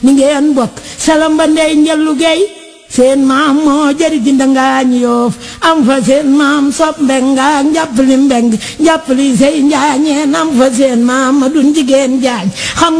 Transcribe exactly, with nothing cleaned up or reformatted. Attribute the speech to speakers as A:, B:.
A: ni ngeen bokk salam ba ndey njallu gey seen maam moo jëri di ndangaañ Yoof am fa seen maam sopp mbenga njàppali mbeng njàppali sey njaañeen am fa seen maam ma dun jigéen jaañ xam